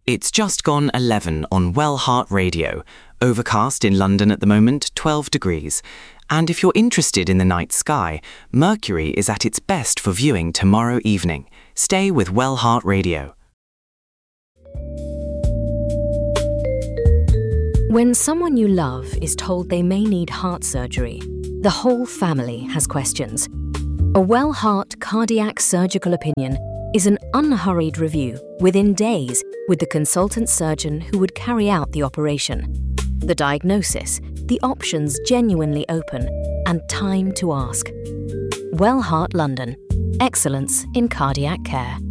It's just gone 11 on Well Heart Radio. Overcast in London at the moment, 12 degrees. And if you're interested in the night sky, Mercury is at its best for viewing tomorrow evening. Stay with Well Heart Radio. When someone you love is told they may need heart surgery, the whole family has questions. A Well Heart cardiac surgical opinion is an unhurried review within days with the consultant surgeon who would carry out the operation. The diagnosis, the options genuinely open, and time to ask. Well Heart London. Excellence in cardiac care.